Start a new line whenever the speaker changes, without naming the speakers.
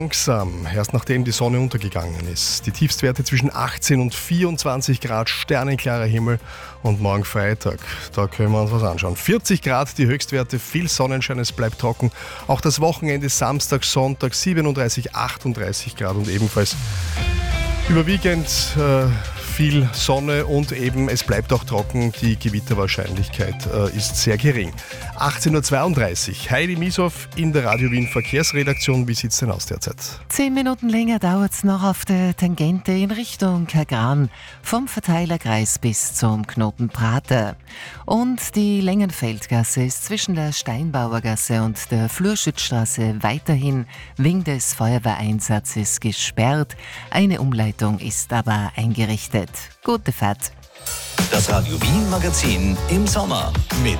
Langsam, erst nachdem die Sonne untergegangen ist. Die Tiefstwerte zwischen 18 und 24 Grad, sternenklarer Himmel und morgen Freitag. Da können wir uns was anschauen. 40 Grad die Höchstwerte, viel Sonnenschein, es bleibt trocken. Auch das Wochenende Samstag, Sonntag 37, 38 Grad und ebenfalls überwiegend viel Sonne und eben es bleibt auch trocken. Die Gewitterwahrscheinlichkeit ist sehr gering. 18.32 Uhr, Heidi Mieshoff in der Radio Wien Verkehrsredaktion. Wie sieht es denn aus derzeit?
10 Minuten länger dauert es noch auf der Tangente in Richtung Kagran, vom Verteilerkreis bis zum Knoten Prater. Und die Längenfeldgasse ist zwischen der Steinbauergasse und der Flurschützstraße weiterhin wegen des Feuerwehreinsatzes gesperrt. Eine Umleitung ist aber eingerichtet. Gute Fahrt.
Das Radio Wien Magazin im Sommer mit